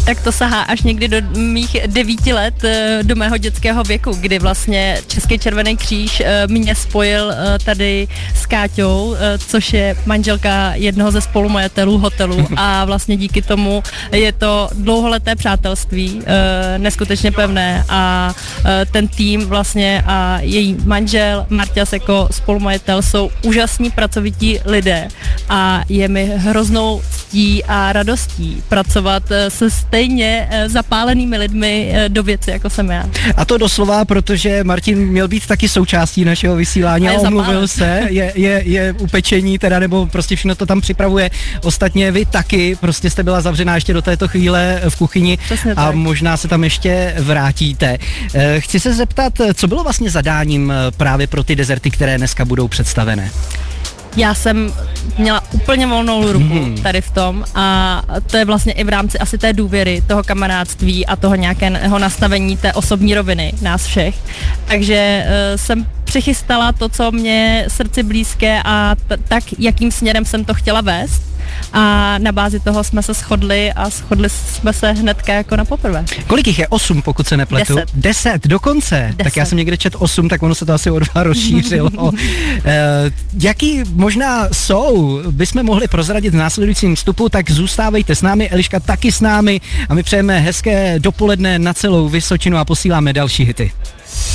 Tak to sahá až někdy do mých 9 let, do mého dětského věku, kdy vlastně Český červený kříž mě spojil tady s Káťou, což je manželka jednoho ze spolumajitelů hotelu a vlastně díky tomu je to dlouholeté přátelství, neskutečně pevné a ten tým vlastně a její manžel Marťas jako spolumajitel jsou úžasní pracovití lidé a je mi hroznou ctí a radostí pracovat se stejně zapálenými lidmi do věci, jako jsem já. A to doslova, protože Martin měl být taky součástí našeho vysílání a omluvil se, je upečení teda, nebo prostě všechno to tam připravuje. Ostatně vy taky, prostě jste byla zavřená ještě do této chvíle v kuchyni a možná se tam ještě vrátíte. Chci se zeptat, co bylo vlastně zadáním právě pro ty dezerty, které dneska budou představené? Já jsem měla úplně volnou ruku tady v tom a to je vlastně i v rámci asi té důvěry, toho kamarádství a toho nějakého nastavení té osobní roviny nás všech. Takže jsem přichystala to, co mě srdci blízké a tak, jakým směrem jsem to chtěla vést. A na bázi toho jsme se shodli a shodli jsme se hnedka jako na poprvé. Kolik jich je? 8, pokud se nepletu? 10 dokonce. 10. Tak já jsem někde četl 8, tak ono se to asi o 2 rozšířilo. Jaký možná jsou, bychom mohli prozradit v následujícím vstupu, tak zůstávejte s námi, Eliška taky s námi a my přejeme hezké dopoledne na celou Vysočinu a posíláme další hity.